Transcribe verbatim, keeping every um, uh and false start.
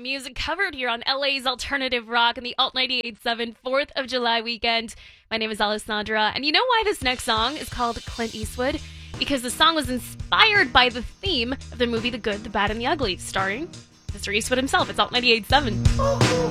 music covered here on L A's Alternative Rock and the Alt ninety-eight point seven fourth of July weekend. My name is Alessandra, and you know why this next song is called Clint Eastwood? Because the song was inspired by the theme of the movie The Good, the Bad, and the Ugly, starring Mister Eastwood himself. It's Alt ninety-eight point seven.